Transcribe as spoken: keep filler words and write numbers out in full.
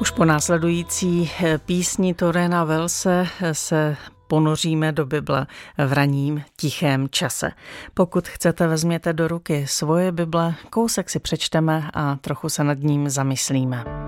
Už po následující písni Taureena Wellse se ponoříme do Bible v ranním tichém čase. Pokud chcete, vezměte do ruky svoje Bible, kousek si přečteme a trochu se nad ním zamyslíme.